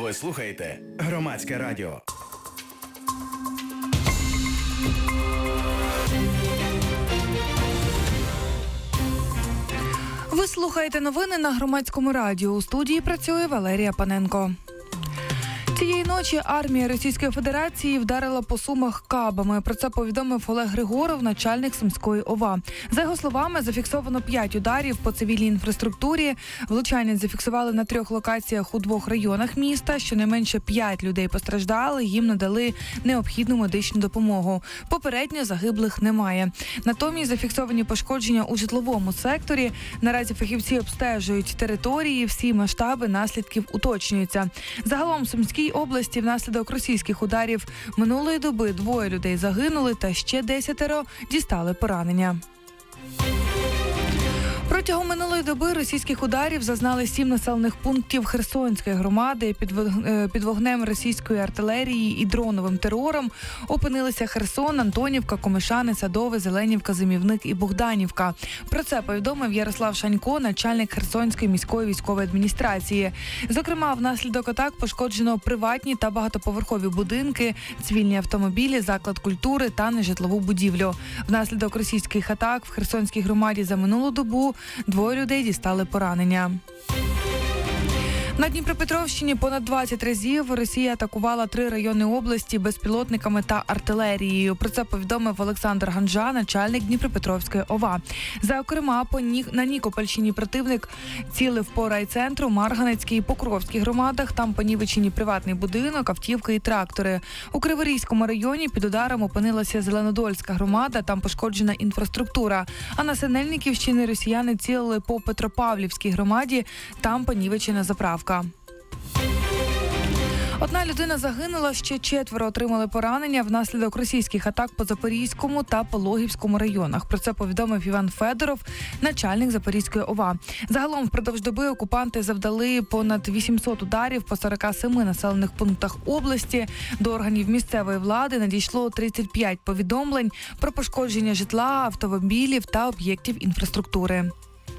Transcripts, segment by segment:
Ви слухаєте Громадське радіо. Ви слухаєте новини на Громадському радіо. У студії працює Валерія Паненко. Цієї ночі армія Російської Федерації вдарила по Сумах кабами. Про це повідомив Олег Григоров, начальник Сумської ОВА. За його словами, зафіксовано 5 ударів по цивільній інфраструктурі. Влучання зафіксували на 3 локаціях у 2 районах міста. Щонайменше 5 людей постраждали, їм надали необхідну медичну допомогу. Попередньо загиблих немає. Натомість зафіксовані пошкодження у житловому секторі. Наразі фахівці обстежують території, всі масштаби наслідків уточнюються. Загалом в Сумській області внаслідок російських ударів минулої доби 2 людей загинули та ще 10 дістали поранення. Протягом минулої доби російських ударів зазнали 7 населених пунктів Херсонської громади. Під вогнем російської артилерії і дроновим терором опинилися Херсон, Антонівка, Комишани, Садове, Зеленівка, Зимівник і Богданівка. Про це повідомив Ярослав Шанько, начальник Херсонської міської військової адміністрації. Зокрема, внаслідок атак пошкоджено приватні та багатоповерхові будинки, цивільні автомобілі, заклад культури та нежитлову будівлю. Внаслідок російських атак в Херсонській громаді за минулу добу 2 людей дістали поранення. На Дніпропетровщині понад 20 разів Росія атакувала 3 райони області безпілотниками та артилерією. Про це повідомив Олександр Ганжа, начальник Дніпропетровської ОВА. Зокрема, на Нікопольщині противник цілив по райцентру, Марганецькій і Покровській громадах. Там понівечені приватний будинок, автівки і трактори. У Криворізькому районі під ударом опинилася Зеленодольська громада, там пошкоджена інфраструктура. А на Синельниківщині росіяни цілили по Петропавлівській громаді, там понівечена заправка. 1 людина загинула, ще 4 отримали поранення внаслідок російських атак по Запорізькому та Пологівському районах. Про це повідомив Іван Федоров, начальник Запорізької ОВА. Загалом впродовж доби окупанти завдали понад 800 ударів по 47 населених пунктах області. До органів місцевої влади надійшло 35 повідомлень про пошкодження житла, автомобілів та об'єктів інфраструктури.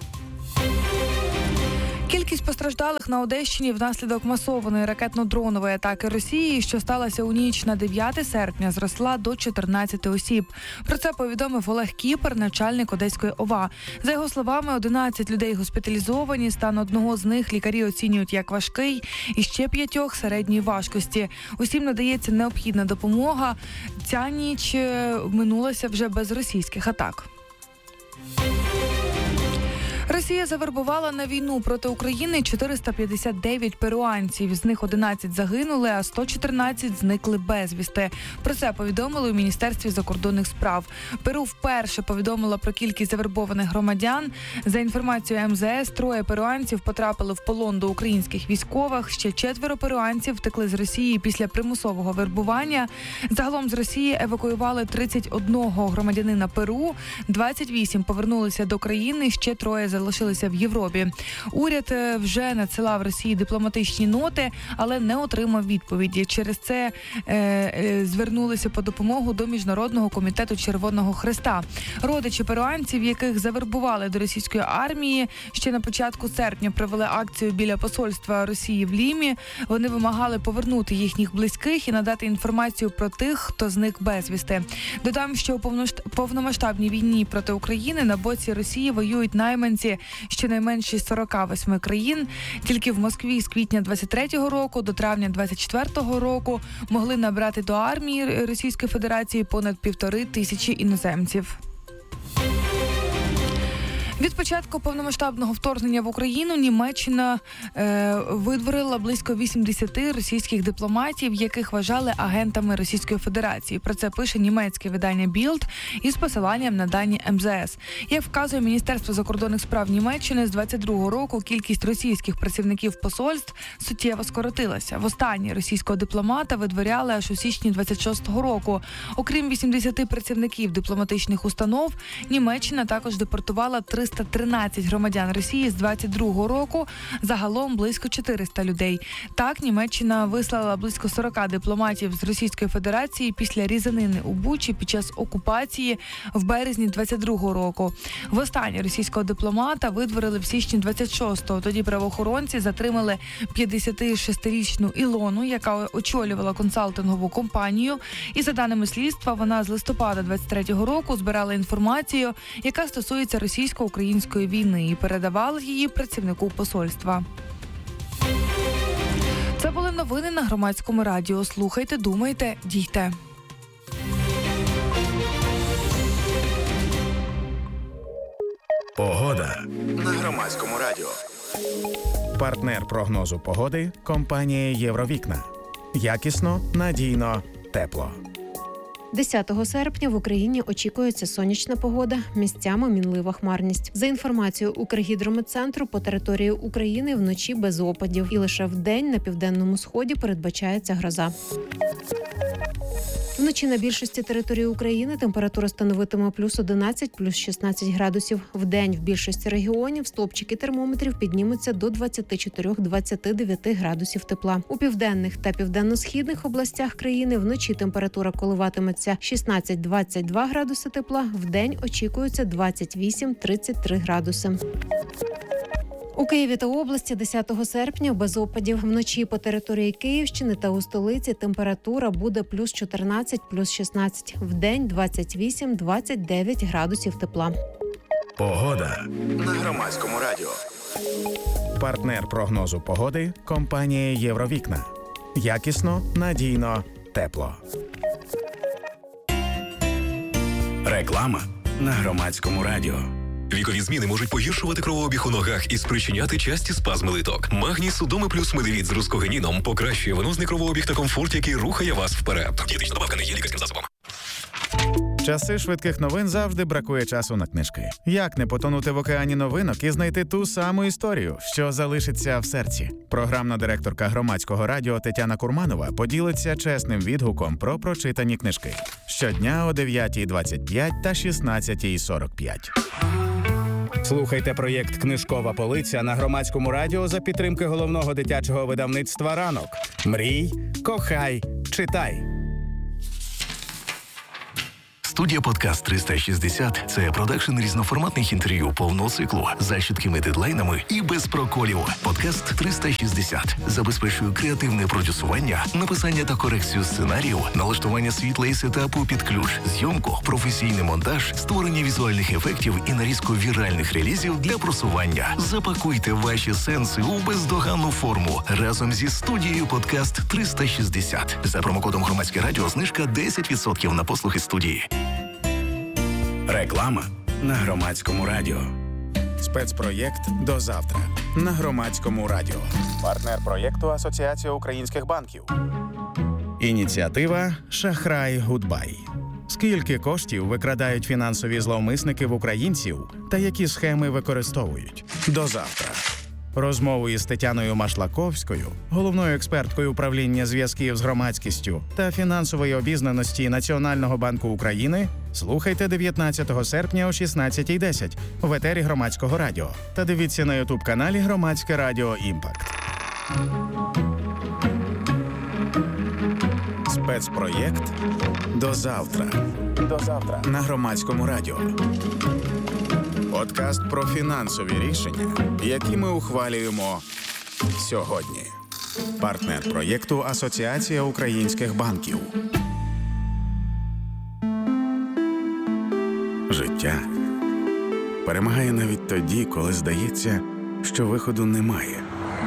Кількість постраждалих на Одещині внаслідок масованої ракетно-дронової атаки Росії, що сталася у ніч на 9 серпня, зросла до 14 осіб. Про це повідомив Олег Кіпер, начальник Одеської ОВА. За його словами, 11 людей госпіталізовані, стан одного з них лікарі оцінюють як важкий і ще 5 середньої важкості. Усім надається необхідна допомога. Ця ніч минулася вже без російських атак. Росія завербувала на війну проти України 459 перуанців. З них 11 загинули, а 114 зникли безвісти. Про це повідомили у Міністерстві закордонних справ. Перу вперше повідомила про кількість завербованих громадян. За інформацією МЗС, 3 перуанців потрапили в полон до українських військових. Ще 4 перуанців втекли з Росії після примусового вербування. Загалом з Росії евакуювали 31 громадянина Перу, 28 повернулися до країни, ще 3 залишилися в Європі. Уряд вже надсилав Росії дипломатичні ноти, але не отримав відповіді. Через це звернулися по допомогу до Міжнародного комітету Червоного Хреста. Родичі перуанців, яких завербували до російської армії, ще на початку серпня провели акцію біля посольства Росії в Лімі. Вони вимагали повернути їхніх близьких і надати інформацію про тих, хто зник безвісти. Додам, що у повномасштабній війні проти України на боці Росії воюють найманці щонайменше 48 країн. Тільки в Москві з квітня 23-го року до травня 24-го року могли набрати до армії Російської Федерації понад 1500 іноземців. Від початку повномасштабного вторгнення в Україну Німеччина видворила близько 80 російських дипломатів, яких вважали агентами Російської Федерації. Про це пише німецьке видання Bild із посиланням на дані МЗС. Як вказує Міністерство закордонних справ Німеччини, з 22-го року кількість російських працівників посольств суттєво скоротилася. Востаннє російського дипломата видворяли аж у січні 26-го року. Окрім 80 працівників дипломатичних установ, Німеччина також депортувала 3 313 громадян Росії з 22-го року, загалом близько 400 людей. Так, Німеччина вислала близько 40 дипломатів з Російської Федерації після різанини у Бучі під час окупації в березні 22-го року. Востаннє російського дипломата видворили в січні 26-го. Тоді правоохоронці затримали 56-річну Ілону, яка очолювала консалтингову компанію. І за даними слідства, вона з листопада 23-го року збирала інформацію, яка стосується російсько-української війни, і передавала її працівнику посольства. Це були новини на Громадському радіо. Слухайте, думайте, дійте. Погода на Громадському радіо. Партнер прогнозу погоди – компанія «Євровікна». Якісно, надійно, тепло. 10 серпня в Україні очікується сонячна погода, місцями мінлива хмарність. За інформацією Укргідрометцентру, по території України вночі без опадів. І лише вдень на південному сході передбачається гроза. Вночі на більшості території України температура становитиме плюс 11, плюс 16 градусів. Вдень в більшості регіонів стовпчики термометрів піднімуться до 24-29 градусів тепла. У південних та південно-східних областях країни вночі температура коливатиметься 16-22 градуси тепла, вдень очікується 28-33 градуси. У Києві та області 10 серпня без опадів. Вночі по території Київщини та у столиці температура буде плюс 14, плюс 16. Вдень 28-29 градусів тепла. Погода на Громадському радіо. Партнер прогнозу погоди – компанія «Євровікна». Якісно, надійно, тепло. Реклама на Громадському радіо. Вікові зміни можуть погіршувати кровообіг у ногах і спричиняти часті спазми литок. Магній Судоми плюс Медевіт з рускогеніном покращує венозний кровообіг та комфорт, який рухає вас вперед. Дієтична добавка не є лікарським засобом. Часи швидких новин завжди бракує часу на книжки. Як не потонути в океані новинок і знайти ту саму історію, що залишиться в серці? Програмна директорка Громадського радіо Тетяна Курманова поділиться чесним відгуком про прочитані книжки. Щодня о 9:25 та 16:45. Слухайте проєкт «Книжкова полиця» на Громадському радіо за підтримки головного дитячого видавництва «Ранок». Мрій, кохай, читай. Студія «Подкаст 360» – це продакшн різноформатних інтерв'ю повного циклу за чіткими дедлайнами і без проколів. «Подкаст 360» забезпечує креативне продюсування, написання та корекцію сценарію, налаштування світла і сетапу під ключ, зйомку, професійний монтаж, створення візуальних ефектів і нарізку віральних релізів для просування. Запакуйте ваші сенси у бездоганну форму разом зі студією «Подкаст 360». За промокодом «Громадське радіо» знижка 10% на послуги студії. Реклама на Громадському радіо. Спецпроєкт «До завтра» на Громадському радіо. Партнер проєкту Асоціація українських банків. Ініціатива «Шахрай Гудбай». Скільки коштів викрадають фінансові зловмисники в українців та які схеми використовують? До завтра. Розмову із Тетяною Машлаковською, головною експерткою управління зв'язків з громадськістю та фінансової обізнаності Національного банку України, слухайте 19 серпня о 16:10 в етері Громадського радіо та дивіться на ютуб-каналі Громадське радіо Імпакт. Спецпроєкт «До завтра». До завтра на Громадському радіо. Подкаст про фінансові рішення, які ми ухвалюємо сьогодні. Партнер проєкту Асоціація українських банків. Життя перемагає навіть тоді, коли здається, що виходу немає.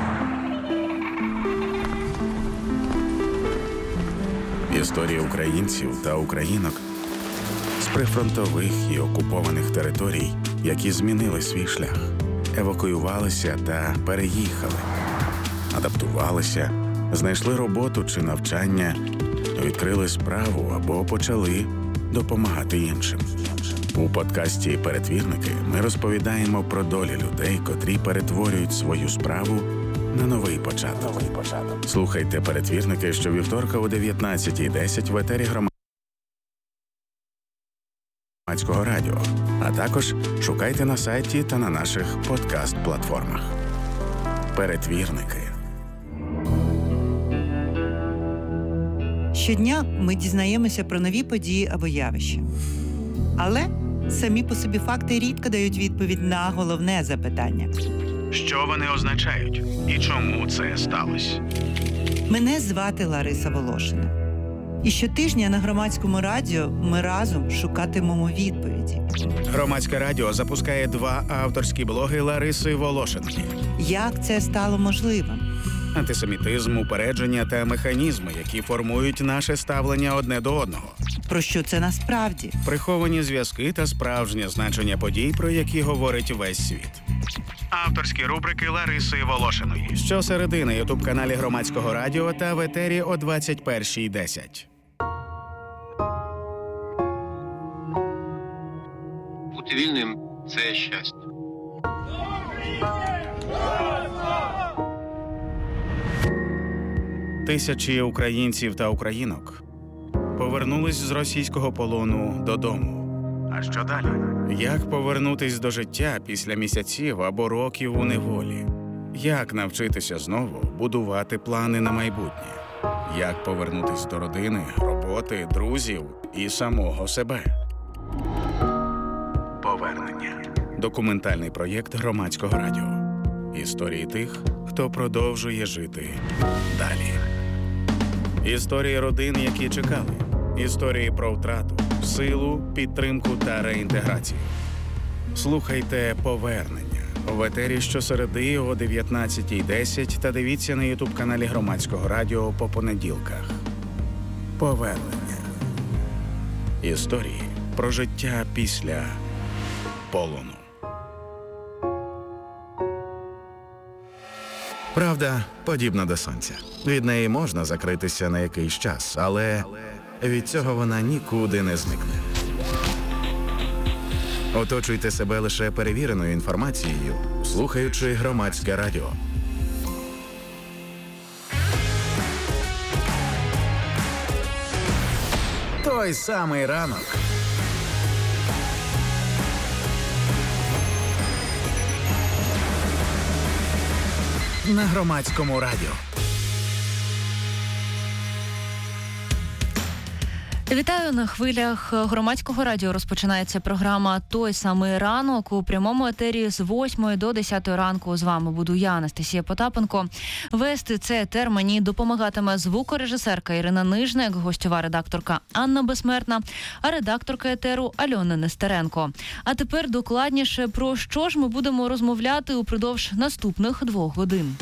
Історія українців та українок з прифронтових і окупованих територій, які змінили свій шлях, евакуювалися та переїхали, адаптувалися, знайшли роботу чи навчання, відкрили справу або почали допомагати іншим. У подкасті «Перетвірники» ми розповідаємо про долі людей, котрі перетворюють свою справу на новий початок. Слухайте «Перетвірники» щовівторка о 19:10 в етері Громадського радіо. А також шукайте на сайті та на наших подкаст-платформах. Перетвірники. Щодня ми дізнаємося про нові події або явища. Але самі по собі факти рідко дають відповідь на головне запитання. Що вони означають і чому це сталося? Мене звати Лариса Волошина. І щотижня на Громадському радіо ми разом шукатимемо відповіді. Громадське радіо запускає 2 авторські блоги Лариси Волошинки. Як це стало можливим? Антисемітизм, упередження та механізми, які формують наше ставлення одне до одного. Про що це насправді? Приховані зв'язки та справжнє значення подій, про які говорить весь світ. Авторські рубрики Лариси Волошиної. Щосереди на ютуб-каналі Громадського радіо та в етері о 21:10. Бути вільним – це щастя. Тисячі українців та українок повернулись з російського полону додому. А що далі? Як повернутись до життя після місяців або років у неволі? Як навчитися знову будувати плани на майбутнє? Як повернутись до родини, роботи, друзів і самого себе? Повернення. Документальний проєкт Громадського радіо. Історії тих, хто продовжує жити далі. Історії родин, які чекали. Історії про втрату, силу, підтримку та реінтеграцію. Слухайте «Повернення» в етері щосереди о 19:10 та дивіться на ютуб-каналі Громадського радіо по понеділках. Повернення. Історії про життя після полону. Правда подібна до сонця. Від неї можна закритися на якийсь час, але від цього вона нікуди не зникне. Оточуйте себе лише перевіреною інформацією, слухаючи Громадське радіо. Той самий ранок. На Громадському радіо. Вітаю на хвилях Громадського радіо. Розпочинається програма «Той самий ранок» у прямому етері з 8 до 10 ранку. З вами буду я, Анастасія Потапенко. Вести цей етер мені допомагатиме звукорежисерка Ірина Нижник, гостьова редакторка Анна Безсмертна, а редакторка етеру Альона Нестеренко. А тепер докладніше про що ж ми будемо розмовляти упродовж наступних 2 годин.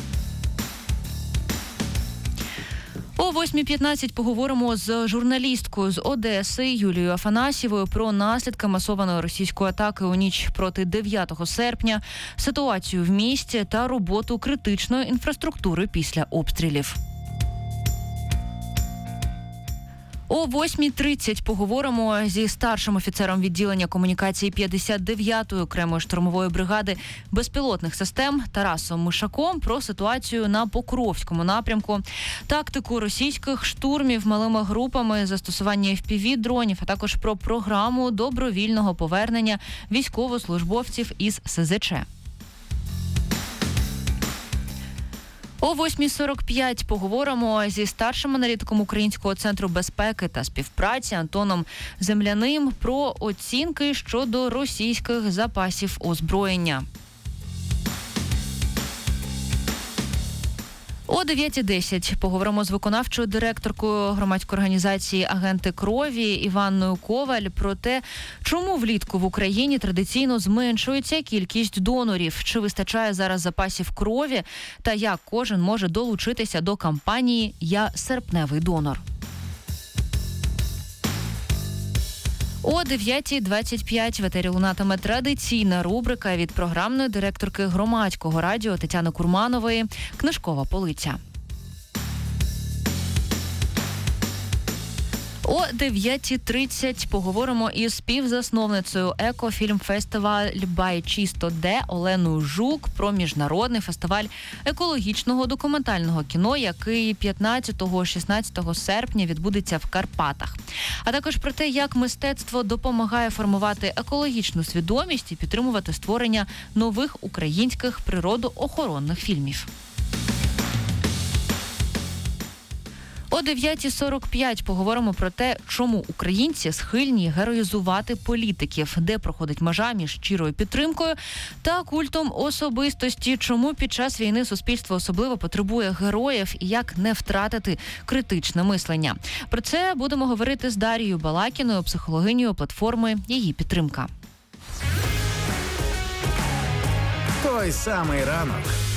О 8:15 поговоримо з журналісткою з Одеси Юлією Афанасьєвою про наслідки масованої російської атаки у ніч проти 9 серпня, ситуацію в місті та роботу критичної інфраструктури після обстрілів. О 8:30 поговоримо зі старшим офіцером відділення комунікації 59-ї окремої штурмової бригади безпілотних систем Тарасом Мишаком про ситуацію на Покровському напрямку, тактику російських штурмів малими групами, застосування FPV-дронів, а також про програму добровільного повернення військовослужбовців із СЗЧ. О 8:45 поговоримо зі старшим аналітиком Українського центру безпеки та співпраці Антоном Земляним про оцінки щодо російських запасів озброєння. О 9:10 поговоримо з виконавчою директоркою громадської організації «Агенти крові» Іванною Коваль про те, чому влітку в Україні традиційно зменшується кількість донорів, чи вистачає зараз запасів крові та як кожен може долучитися до кампанії «Я серпневий донор». О 9:25 в етері лунатиме традиційна рубрика від програмної директорки Громадського радіо Тетяни Курманової «Книжкова полиця». О 9:30 поговоримо із співзасновницею екофільм-фестиваль «Бай чисто де» Оленою Жук про міжнародний фестиваль екологічного документального кіно, який 15-16 серпня відбудеться в Карпатах. А також про те, як мистецтво допомагає формувати екологічну свідомість і підтримувати створення нових українських природоохоронних фільмів. О 9:45 поговоримо про те, чому українці схильні героїзувати політиків, де проходить межа між щирою підтримкою та культом особистості, чому під час війни суспільство особливо потребує героїв і як не втратити критичне мислення. Про це будемо говорити з Дарією Балакіною, психологинею платформи «Її підтримка». Той самий ранок.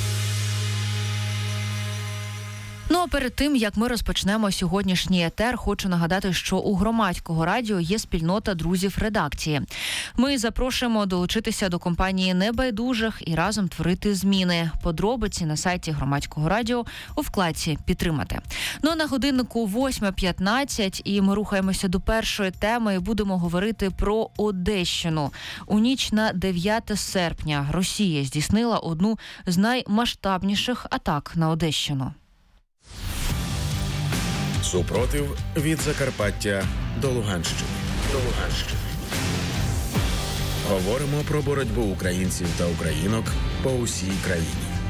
Ну а перед тим, як ми розпочнемо сьогоднішній етер, хочу нагадати, що у Громадського радіо є спільнота друзів редакції. Ми запрошуємо долучитися до компанії небайдужих і разом творити зміни. Подробиці на сайті Громадського радіо у вкладці «Підтримати». Ну а на годиннику 8:15 і ми рухаємося до першої теми і будемо говорити про Одещину. У ніч на 9 серпня Росія здійснила одну з наймасштабніших атак на Одещину. Супротив від Закарпаття до Луганщини. Говоримо про боротьбу українців та українок по усій країні.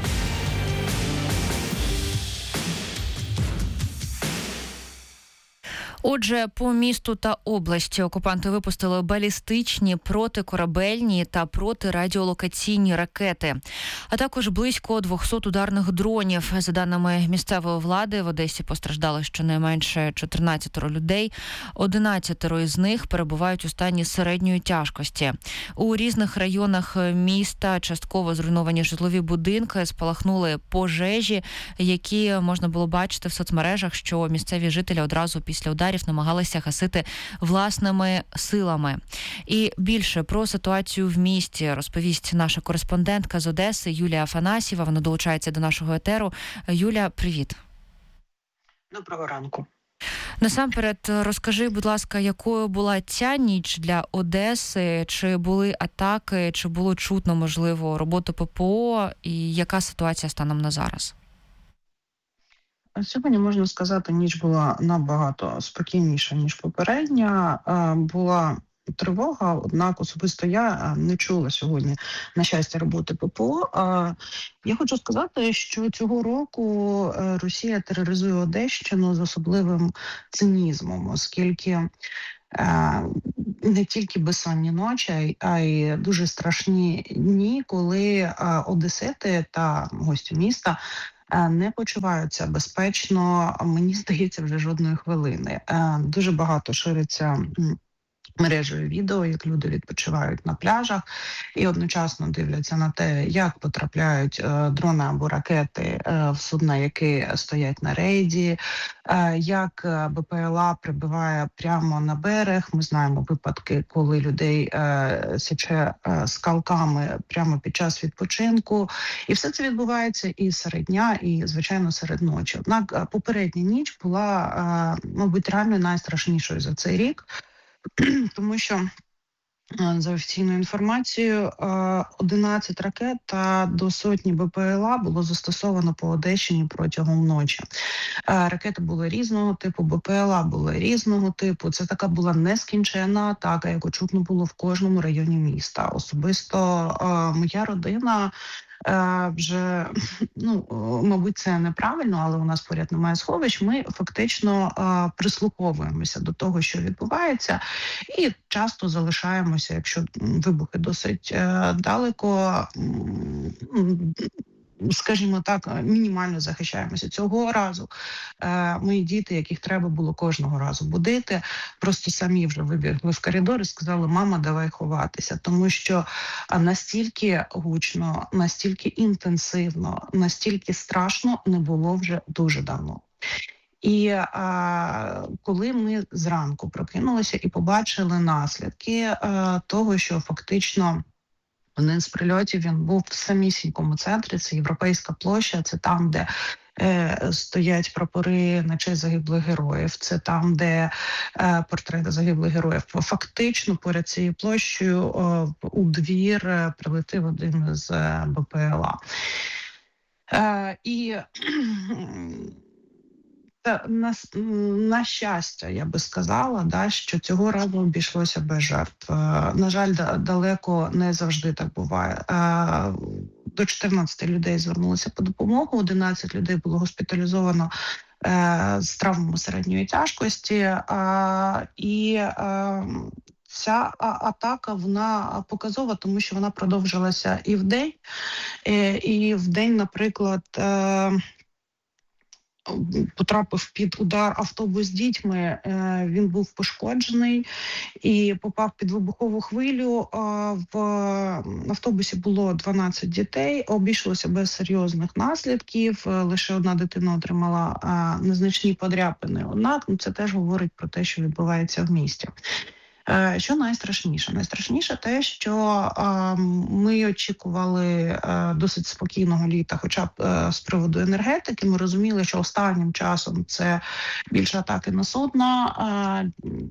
Отже, по місту та області окупанти випустили балістичні, протикорабельні та протирадіолокаційні ракети, а також близько 200 ударних дронів. За даними місцевої влади, в Одесі постраждали щонайменше 14 людей, 11 із них перебувають у стані середньої тяжкості. У різних районах міста частково зруйновані житлові будинки, спалахнули пожежі, які можна було бачити в соцмережах, що місцеві жителі одразу після ударів намагалися гасити власними силами. І більше про ситуацію в місті розповість наша кореспондентка з Одеси Юлія Афанасьєва. Вона долучається до нашого етеру. Юля, привіт. Доброго ранку. Насамперед, розкажи, будь ласка, якою була ця ніч для Одеси? Чи були атаки, чи було чутно, можливо, роботу ППО? І яка ситуація станом на зараз? Сьогодні, можна сказати, ніч була набагато спокійніша, ніж попередня. Була тривога, однак особисто я не чула сьогодні, на щастя, роботи ППО. Я хочу сказати, що цього року Росія тероризує Одещину з особливим цинізмом, оскільки не тільки безсонні ночі, а й дуже страшні дні, коли одесити та гості міста не почуваються безпечно, мені здається, вже жодної хвилини. Дуже багато шириться мережею відео, як люди відпочивають на пляжах і одночасно дивляться на те, як потрапляють дрони або ракети в судна, які стоять на рейді, як БПЛА прибиває прямо на берег. Ми знаємо випадки, коли людей січе скалками прямо під час відпочинку. І все це відбувається і серед дня, і, звичайно, серед ночі. Однак попередня ніч була, мабуть, реально найстрашнішою за цей рік, тому що, за офіційною інформацією, 11 ракет та до сотні БПЛА було застосовано по Одещині протягом ночі. Ракети були різного типу, БПЛА були різного типу. Це така була нескінченна атака, яку чутно було в кожному районі міста. Особисто моя родина вже, мабуть, це неправильно, але у нас поряд немає сховищ. Ми фактично прислуховуємося до того, що відбувається, і часто залишаємося, якщо вибухи досить далеко, скажімо так, мінімально захищаємося. Цього разу мої діти, яких треба було кожного разу будити, просто самі вже вибігли в коридор і сказали: мама, давай ховатися. Тому що настільки гучно, настільки інтенсивно, настільки страшно не було вже дуже давно. І коли ми зранку прокинулися і побачили наслідки того, що фактично один з прильотів, він був в самісінькому центрі, це Європейська площа, це там, де стоять прапори на честь загиблих героїв. Це там, де портрети загиблих героїв. Фактично, поряд цією площею у двір прилетів один з БПЛА. І на щастя, я би сказала, що цього разу обійшлося без жертв. На жаль, далеко не завжди так буває. До 14 людей звернулися по допомогу, 11 людей було госпіталізовано з травмами середньої тяжкості. І ця атака, вона показова, тому що вона продовжилася і вдень. І вдень, наприклад, потрапив під удар автобус з дітьми, він був пошкоджений і попав під вибухову хвилю. В автобусі було 12 дітей, обійшлося без серйозних наслідків, лише одна дитина отримала незначні подряпини. Однак це теж говорить про те, що відбувається в місті. Що найстрашніше? Найстрашніше те, що ми очікували досить спокійного літа, хоча б з приводу енергетики. Ми розуміли, що останнім часом це більше атаки на судна,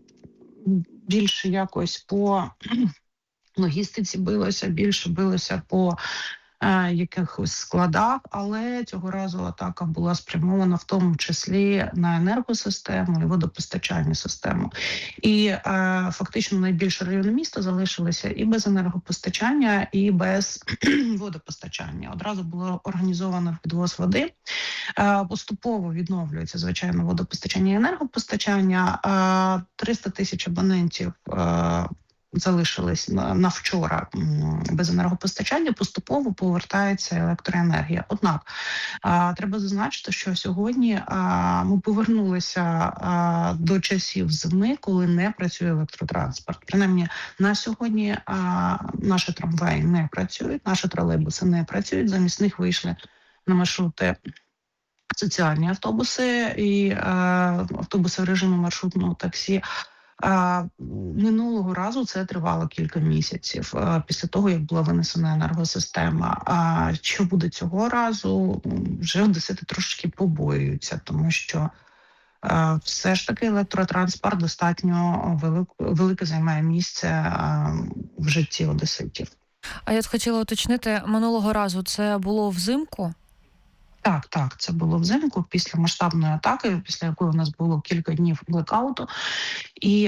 більше якось по логістиці билося, більше билося по якихось складах, але цього разу атака була спрямована в тому числі на енергосистему і водопостачальну систему. І фактично найбільші райони міста залишилися і без енергопостачання, і без водопостачання. Одразу було організовано підвоз води. Поступово відновлюється, звичайно, водопостачання і енергопостачання. 300 тисяч абонентів залишились на вчора без енергопостачання, поступово повертається електроенергія. Однак треба зазначити, що сьогодні ми повернулися до часів зими, коли не працює електротранспорт. Принаймні на сьогодні наші трамваї не працюють, наші тролейбуси не працюють, замість них вийшли на маршрути соціальні автобуси і автобуси в режимі маршрутного таксі. Минулого разу це тривало кілька місяців після того, як була винесена енергосистема. А що буде цього разу, вже одесити трошки побоюються, тому що все ж таки електротранспорт достатньо велике займає місце в житті одеситів. А я хотіла уточнити, минулого разу це було взимку? Так, це було взимку, після масштабної атаки, після якої у нас було кілька днів блекауту, і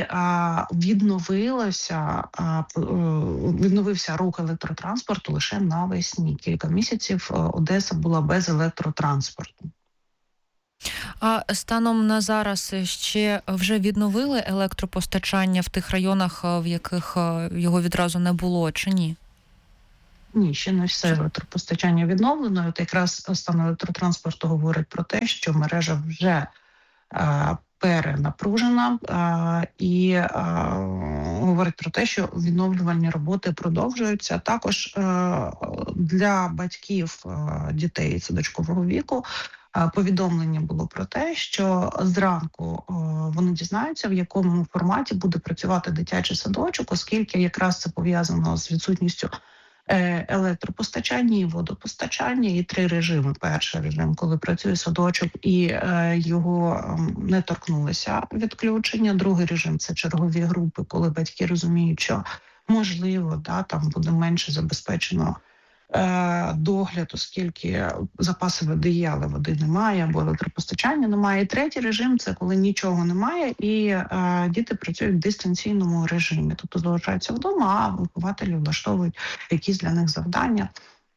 відновився рух електротранспорту лише навесні. Кілька місяців Одеса була без електротранспорту. А станом на зараз ще вже відновили електропостачання в тих районах, в яких його відразу не було, чи ні? Ні, ще не все електропостачання відновлено. От якраз стан електротранспорту говорить про те, що мережа вже перенапружена і говорить про те, що відновлювальні роботи продовжуються. Також для батьків дітей садочкового віку повідомлення було про те, що зранку вони дізнаються, в якому форматі буде працювати дитячий садочок, оскільки якраз це пов'язано з відсутністю електропостачання і водопостачання, і 3 режими. Перший режим, коли працює садочок і його не торкнулися відключення. Другий режим – це чергові групи, коли батьки розуміють, що можливо, там буде менше забезпечено догляд, оскільки запаси води є, але води немає, або електропостачання немає. І третій режим – це коли нічого немає, і діти працюють в дистанційному режимі. Тобто залишаються вдома, а вихователі влаштовують якісь для них завдання.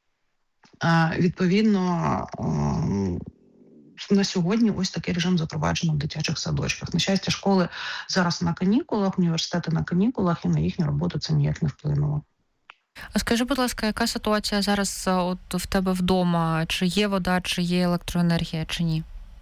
Відповідно, на сьогодні ось такий режим запроваджено в дитячих садочках. На щастя, школи зараз на канікулах, університети на канікулах, і на їхню роботу це ніяк не вплинуло. А скажи, будь ласка, яка ситуація зараз от в тебе вдома? Чи є вода, чи є електроенергія, чи ні?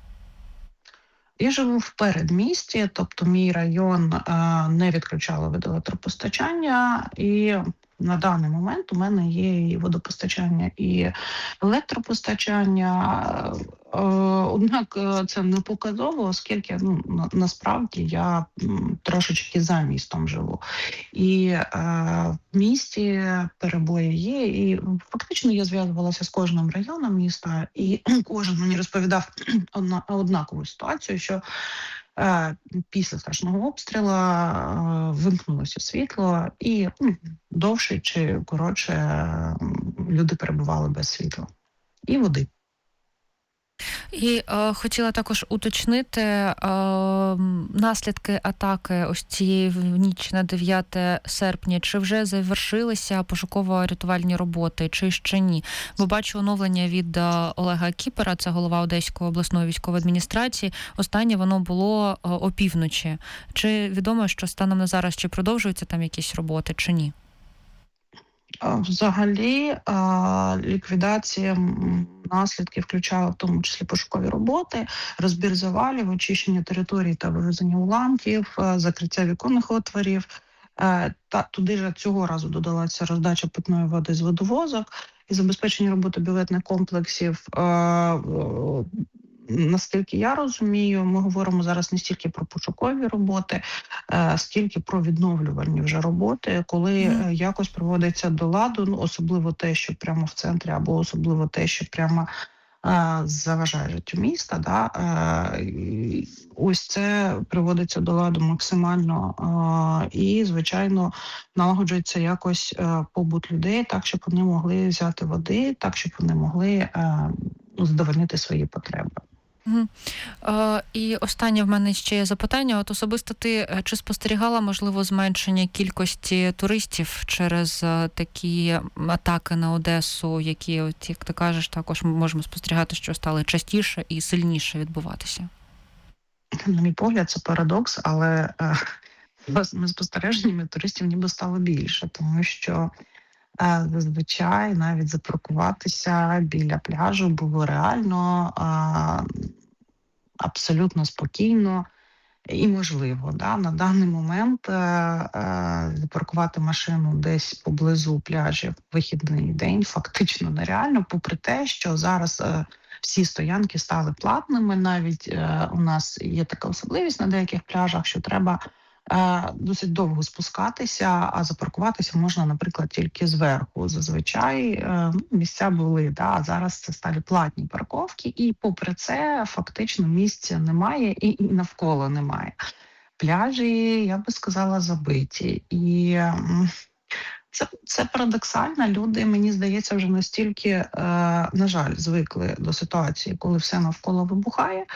Я живу в передмісті, тобто мій район не відключало від електропостачання, і на даний момент у мене є і водопостачання, і електропостачання. Однак це не показово, оскільки насправді я трошечки за містом живу. І в місті перебої є. І фактично я зв'язувалася з кожним районом міста, і кожен мені розповідав однакову ситуацію, що після страшного обстрілу вимкнулося світло, і довше чи коротше люди перебували без світла і води. І хотіла також уточнити наслідки атаки ось цієї в ніч на 9 серпня. Чи вже завершилися пошуково-рятувальні роботи, чи ще ні? Бо бачу оновлення від Олега Кіпера, це голова Одеської обласної військової адміністрації. Останнє воно було опівночі. Чи відомо, що станом на зараз, чи продовжуються там якісь роботи, чи ні? Взагалі, ліквідація наслідків включала в тому числі пошукові роботи, розбір завалів, очищення території та вивезення уламків, закриття віконних отворів. Та туди ж цього разу додалася роздача питної води з водовозок і забезпечення роботи бюветних комплексів. Наскільки я розумію, ми говоримо зараз не стільки про пошукові роботи, скільки про відновлювальні вже роботи, коли якось приводиться до ладу, особливо те, що прямо в центрі, або особливо те, що прямо заважає життю міста. Да? Ось це приводиться до ладу максимально і, звичайно, налагоджується якось побут людей так, щоб вони могли взяти води, так, щоб вони могли задовольнити свої потреби. І останнє в мене ще є запитання. От особисто ти чи спостерігала, можливо, зменшення кількості туристів через такі атаки на Одесу, які, от, як ти кажеш, також ми можемо спостерігати, що стали частіше і сильніше відбуватися? На мій погляд, це парадокс, але з спостереженнями туристів ніби стало більше, тому що зазвичай навіть запаркуватися біля пляжу було реально абсолютно спокійно і можливо. Да? На даний момент запаркувати машину десь поблизу пляжів в вихідний день фактично нереально, попри те, що зараз всі стоянки стали платними. Навіть у нас є така особливість на деяких пляжах, що треба досить довго спускатися, а запаркуватися можна, наприклад, тільки зверху. Зазвичай місця були, а зараз це стали платні парковки, і попри це фактично місця немає і навколо немає. Пляжі, я би сказала, забиті. І це парадоксально. Люди, мені здається, вже настільки, на жаль, звикли до ситуації, коли все навколо вибухає,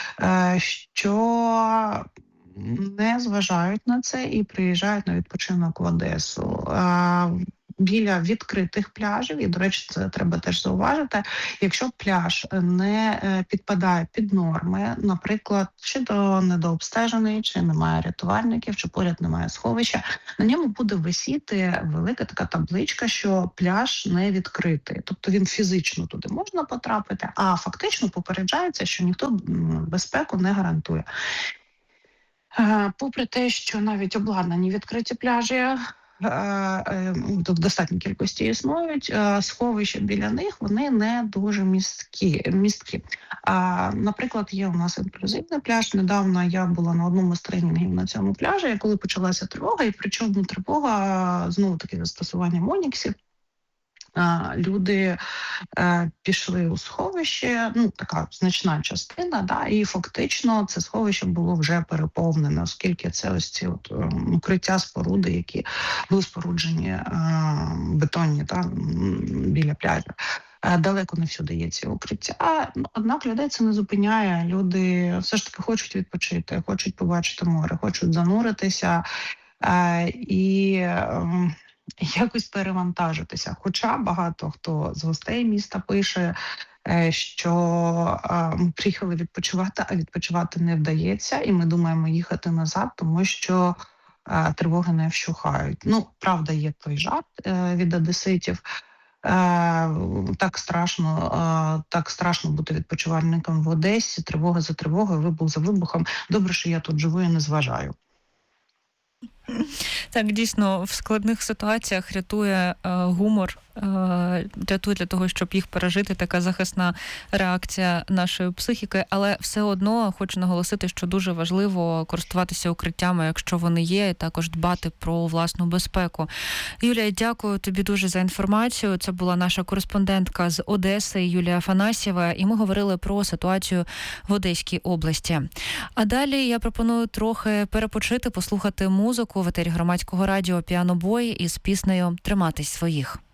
що не зважають на це і приїжджають на відпочинок в Одесу. Біля відкритих пляжів, і, до речі, це треба теж зауважити, якщо пляж не підпадає під норми, наприклад, чи недообстежений, чи немає рятувальників, чи поряд немає сховища, на ньому буде висіти велика така табличка, що пляж не відкритий. Тобто він фізично туди можна потрапити, а фактично попереджається, що ніхто безпеку не гарантує. Попри те, що навіть обладнані відкриті пляжі в достатній кількості існують, сховища біля них, вони не дуже місткі. Наприклад, є у нас інклюзивний пляж. Недавно я була на одному з тренінгів на цьому пляжі, коли почалася тривога, і причому тривога, знову-таки, застосуванням оніксів. Люди пішли у сховище, така значна частина, і фактично це сховище було вже переповнене, оскільки це ось ці укриття, споруди, які були споруджені бетонні біля пляжу. Далеко не всюди є ці укриття, однак людей це не зупиняє. Люди все ж таки хочуть відпочити, хочуть побачити море, хочуть зануритися і якось перевантажитися. Хоча багато хто з гостей міста пише, що ми приїхали відпочивати, а відпочивати не вдається, і ми думаємо їхати назад, тому що тривоги не вщухають. Правда, є той жарт від одеситів. Так страшно бути відпочивальником в Одесі, тривога за тривогою, вибух за вибухом. Добре, що я тут живу і не зважаю. Так, дійсно, в складних ситуаціях рятує гумор, рятує для того, щоб їх пережити, така захисна реакція нашої психіки, але все одно хочу наголосити, що дуже важливо користуватися укриттями, якщо вони є, і також дбати про власну безпеку. Юлія, дякую тобі дуже за інформацію. Це була наша кореспондентка з Одеси Юлія Афанасьєва, і ми говорили про ситуацію в Одеській області. А далі я пропоную трохи перепочити, послухати музику в етері Громадського радіо «Піанобой» із піснею «Триматись своїх».